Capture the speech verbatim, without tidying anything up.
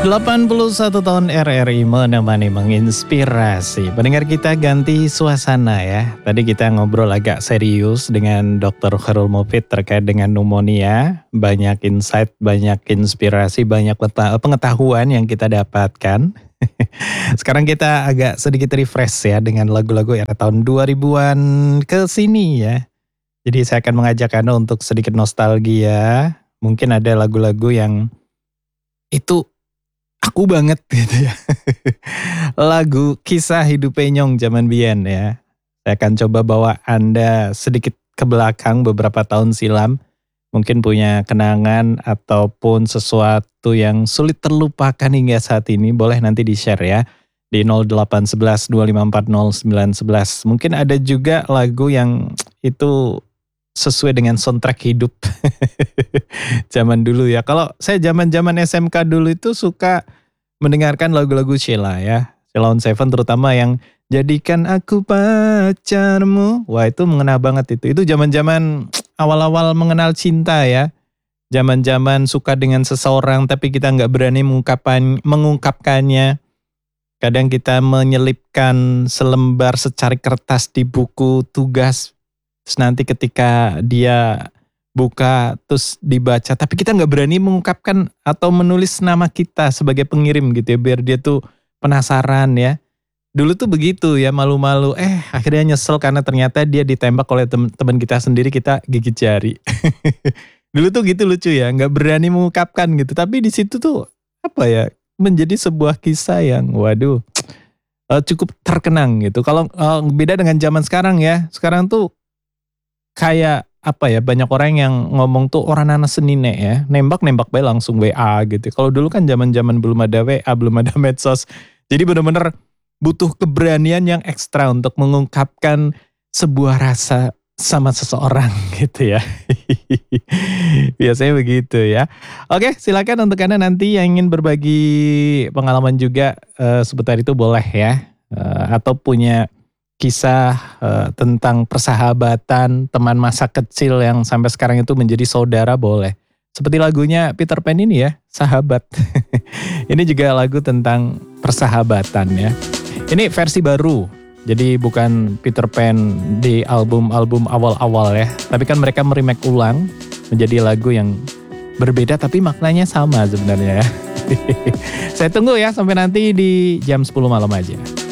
delapan puluh satu tahun R R I menemani menginspirasi. Pendengar kita ganti suasana ya. Tadi kita ngobrol agak serius dengan dokter Khairul Mufid terkait dengan pneumonia. Banyak insight, banyak inspirasi, banyak pengetahuan yang kita dapatkan. Sekarang kita agak sedikit refresh ya dengan lagu-lagu era tahun dua ribuan ke sini ya. Jadi saya akan mengajak Anda untuk sedikit nostalgia. Mungkin ada lagu-lagu yang itu aku banget gitu ya. Lagu Kisah Hidup Penyong zaman Bian ya. Saya akan coba bawa Anda sedikit ke belakang beberapa tahun silam. Mungkin punya kenangan ataupun sesuatu yang sulit terlupakan hingga saat ini. Boleh nanti di-share ya. Di nol delapan satu satu dua lima empat nol sembilan satu satu. Mungkin ada juga lagu yang itu sesuai dengan soundtrack hidup zaman dulu ya. Kalau saya zaman-zaman S M K dulu itu suka mendengarkan lagu-lagu Sheila ya. Sheila on Seven terutama yang Jadikan Aku Pacarmu. Wah itu mengena banget itu. Itu zaman-zaman awal-awal mengenal cinta ya. Zaman-zaman suka dengan seseorang tapi kita nggak berani mengungkapkan, mengungkapkannya. Kadang kita menyelipkan selembar secari kertas di buku tugas. Terus nanti ketika dia buka terus dibaca, tapi kita nggak berani mengungkapkan atau menulis nama kita sebagai pengirim gitu ya, biar dia tuh penasaran ya. Dulu tuh begitu ya, malu-malu, eh akhirnya nyesel karena ternyata dia ditembak oleh teman kita sendiri, kita gigit jari. Dulu tuh gitu lucu ya, nggak berani mengungkapkan gitu, tapi di situ tuh apa ya, menjadi sebuah kisah yang waduh cukup terkenang gitu. Kalau uh, beda dengan zaman sekarang ya, sekarang tuh kayak apa ya, banyak orang yang ngomong tuh orang anak senine ya, nembak-nembak baik langsung W A gitu. Kalau dulu kan zaman-zaman belum ada W A, belum ada medsos. Jadi benar-benar butuh keberanian yang ekstra untuk mengungkapkan sebuah rasa sama seseorang gitu ya. Biasanya begitu ya. Oke, silakan untuk Anda nanti yang ingin berbagi pengalaman juga uh, seputar itu boleh ya. Uh, atau punya kisah uh, tentang persahabatan, teman masa kecil yang sampai sekarang itu menjadi saudara boleh. Seperti lagunya Peter Pan ini ya, Sahabat. Ini juga lagu tentang persahabatan ya. Ini versi baru, jadi bukan Peter Pan di album-album awal-awal ya. Tapi kan mereka meremake ulang menjadi lagu yang berbeda tapi maknanya sama sebenarnya ya. Saya tunggu ya sampai nanti di jam sepuluh malam aja.